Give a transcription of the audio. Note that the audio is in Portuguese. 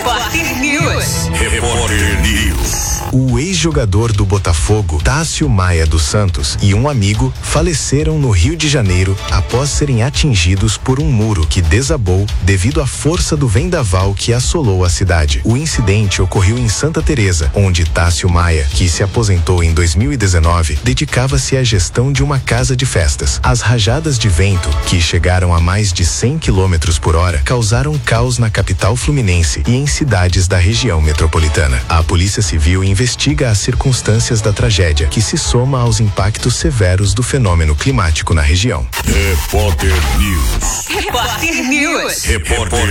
Repórter News. Repórter News. O ex-jogador do Botafogo, Tássio Maia dos Santos, e um amigo faleceram no Rio de Janeiro após serem atingidos por um muro que desabou devido à força do vendaval que assolou a cidade. O incidente ocorreu em Santa Teresa, onde Tássio Maia, que se aposentou em 2019, dedicava-se à gestão de uma casa de festas. As rajadas de vento, que chegaram a mais de 100 km por hora, causaram caos na capital fluminense e em cidades da região metropolitana. A Polícia Civil investiga as circunstâncias da tragédia, que se soma aos impactos severos do fenômeno climático na região. Repórter News. Repórter News. Repórter